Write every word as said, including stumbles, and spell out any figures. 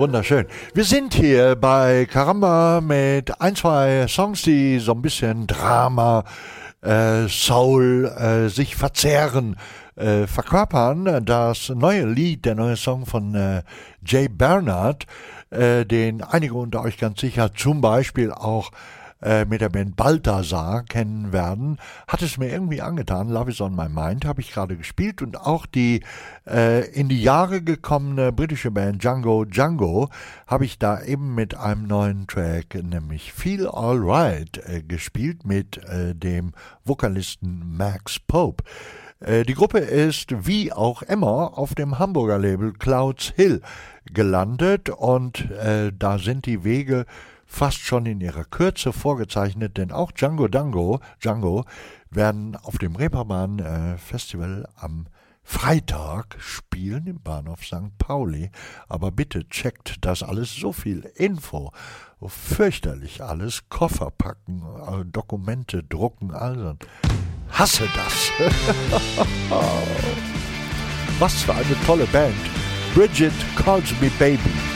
Wunderschön. Wir sind hier bei Caramba mit ein, zwei Songs, die so ein bisschen Drama, äh, Soul, äh, sich verzehren, äh, verkörpern. Das neue Lied, der neue Song von äh, Jay Bernard, äh, den einige unter euch ganz sicher zum Beispiel auch äh, mit der Band Balthasar kennen werden, hat es mir irgendwie angetan. Love is on my mind habe ich gerade gespielt und auch die äh, in die Jahre gekommene britische Band Django Django habe ich da eben mit einem neuen Track, nämlich Feel Alright, äh, gespielt mit äh, dem Vokalisten Max Pope. Äh, die Gruppe ist wie auch immer auf dem Hamburger Label Clouds Hill gelandet und äh, da sind die Wege fast schon in ihrer Kürze vorgezeichnet, denn auch Django Django, Django werden auf dem Reeperbahn äh, Festival am Freitag spielen im Bahnhof Sankt Pauli. Aber bitte checkt das alles, so viel Info, fürchterlich alles, Koffer packen, äh, Dokumente drucken, also hasse das. Was für eine tolle Band. Bridget Calls Me Baby.